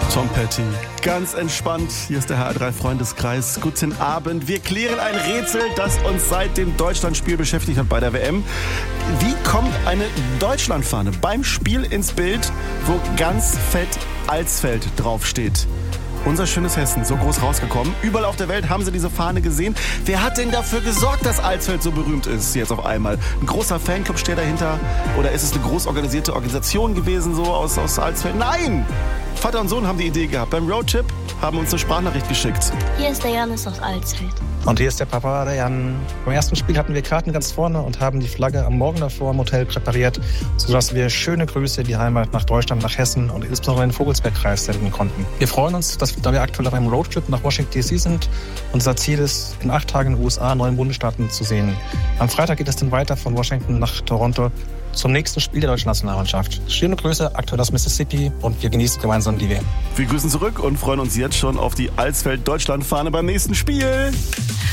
Tom Petty. Ganz entspannt. Hier ist der HR3-Freundeskreis. Guten Abend. Wir klären ein Rätsel, das uns seit dem Deutschlandspiel beschäftigt hat bei der WM. Wie kommt eine Deutschlandfahne beim Spiel ins Bild, wo ganz fett Alsfeld draufsteht? Unser schönes Hessen, so groß rausgekommen. Überall auf der Welt haben sie diese Fahne gesehen. Wer hat denn dafür gesorgt, dass Alsfeld so berühmt ist jetzt auf einmal? Ein großer Fanclub steht dahinter? Oder ist es eine groß organisierte Organisation gewesen, so aus Alsfeld? Nein! Vater und Sohn haben die Idee gehabt. Beim Roadtrip haben uns eine Sprachnachricht geschickt. Hier ist der Janis aus Alsfeld. Und hier ist der Papa, der Jan. Beim ersten Spiel hatten wir Karten ganz vorne und haben die Flagge am Morgen davor im Hotel präpariert, sodass wir schöne Grüße in die Heimat nach Deutschland, nach Hessen und insbesondere in den Vogelsbergkreis senden konnten. Wir freuen uns, da wir aktuell auf einem Roadtrip nach Washington D.C. sind. Unser Ziel ist, in 8 Tagen in den USA 9 Bundesstaaten zu sehen. Am Freitag geht es dann weiter von Washington nach Toronto zum nächsten Spiel der deutschen Nationalmannschaft. Schöne Grüße, aktuell aus Mississippi, und wir genießen gemeinsam die WM. Wir grüßen zurück und freuen uns jetzt schon auf die Alsfeld-Deutschland-Fahne beim nächsten Spiel.